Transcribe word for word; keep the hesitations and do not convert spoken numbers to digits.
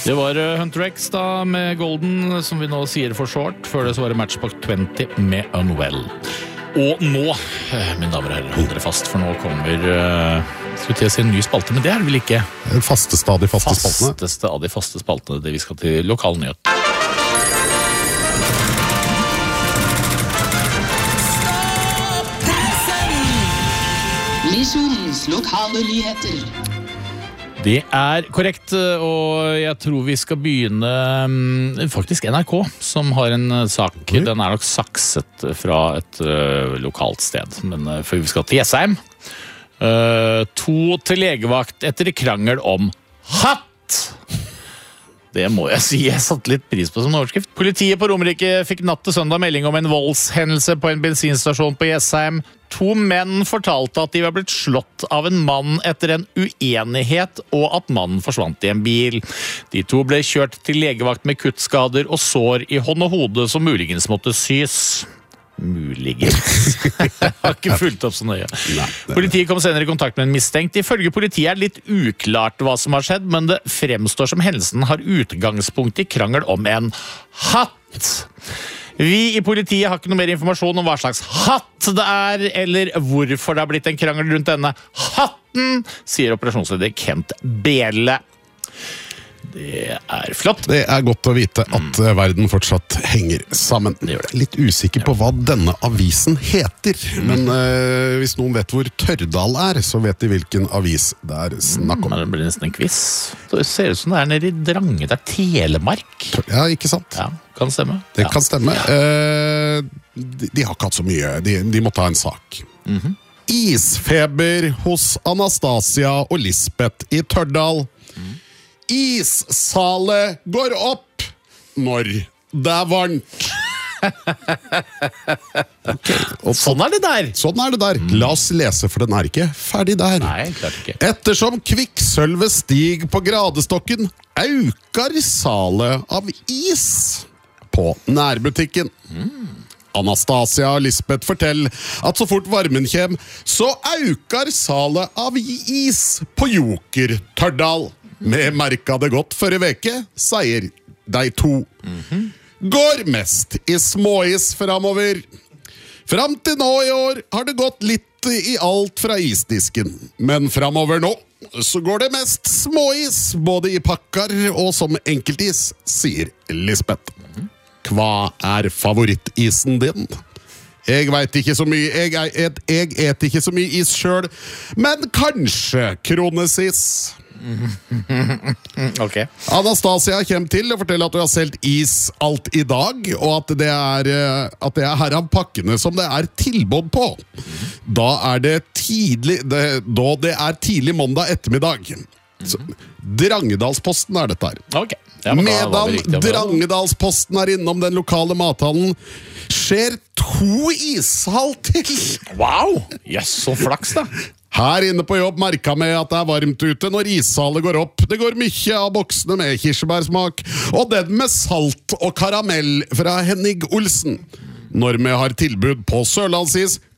Det var Hunter X da med Golden, som vi nå sier for short. Før det så var det Matchbox twenty med Unwell. Og nå, mine damer og herrer, hold dere fast, for nå kommer skal til å si en ny spalte, men det er det vel ikke. Faste stadig faste spaltene. Faste stadig faste spaltene, det vi skal til lokal nyhet. Misjonens lokale nyheter. Det er korrekt, og jeg tror vi skal begynne faktisk N R K, som har en sak. Den er nok sakset fra et uh, lokalt sted, men uh, før vi skal til Jessheim. Uh, to til legevakt etter krangel om hatt! Det må jeg si, jeg satte litt pris på som overskrift. Politiet på Romerike fikk natt til søndag melding om en voldshendelse på en bensinstasjon på Jessheim. To menn fortalte at de var blitt slått av en mann etter en uenighet, og at mannen forsvant i en bil. De to ble kjørt til legevakt med kuttskader og sår i hånd og hode som muligens måtte sys. Muligens. Jeg har ikke fulgt opp så nøye. Politiet kom senere i kontakt med en mistenkt. Ifølge politiet er det litt uklart hva som har skjedd, men det fremstår som hendelsen har utgangspunkt i krangel om en hatt. Vi i politiet har ikke noe mer informasjon om hva slags hatt det er, eller hvorfor det har blitt en krangel rundt denne hatten, sier operasjonsleder Kent Bele. Det er flott. Det er godt å vite at mm. verden fortsatt henger sammen. Det gjør det. Litt usikker på hva denne avisen heter, mm. men uh, hvis noen vet hvor Tørdal er, så vet de hvilken avis det er snakk om. Mm, det blir nesten en quiz. Det ser ut som det er nede i Drange, det er Telemark. Ja, ikke sant? Ja, kan stemme. Det ja. kan stemme. Uh, de, de har ikke hatt så mye, de, de må ta en sak. Mm-hmm. Isfeber hos Anastasia og Lisbeth i Tørdal. Mm. Issalet går opp når det er varmt. Okay. Og sånn er det der. Sånn er det der. La oss lese, for den er ikke ferdig der. Nei, klart ikke. Ettersom kvikksølvet stig på gradestokken, aukar salet av is på nærbutikken. Mm. Anastasia og Lisbeth forteller at så fort varmen kjem, så aukar salet av is på Joker Tørdal. Med merka det godt forrige veke, sier de to. Mm-hmm. Går mest i småis framover. Fram til nå i år har det gått litt i alt fra isdisken. Men framover nå så går det mest småis, både i pakkar og som enkeltis, sier Lisbeth. Mm-hmm. Hva er favorittisen din? Jeg vet ikke så mye, jeg, et, jeg et ikke så mye is selv, men kanskje kronesis. Ok. Anastasia kommer til å fortelle at du har selgt is alt i dag, og at det er, at det er her av pakkene som det er tilbud på. Da er det tidlig, det, da det er tidlig mandag ettermiddag. Så, Drangedalsposten er dette her. Ok. Ja, men Medan Drangedalsposten er innom den lokale mathallen, skjer to ishall til. Wow! Yes, så flaks da. Her inne på jobb merka med at det er varmt ute når issalet går opp. Det går mye av boksene med kirsebærsmak, og den med salt og karamell fra Henning Olsen. Når vi har tilbud på sørlandsis,